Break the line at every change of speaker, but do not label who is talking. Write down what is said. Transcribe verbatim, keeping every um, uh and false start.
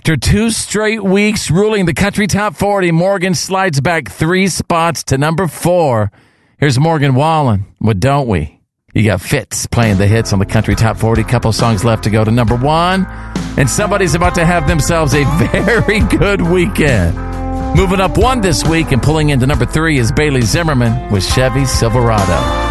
After two straight weeks ruling the country top forty, Morgan slides back three spots to number four. Here's Morgan Wallen with Don't We? You got Fitz playing the hits on the country top forty. Couple songs left to go to number one. And somebody's about to have themselves a very good weekend. Moving up one this week and pulling into number three is Bailey Zimmerman with Chevy Silverado.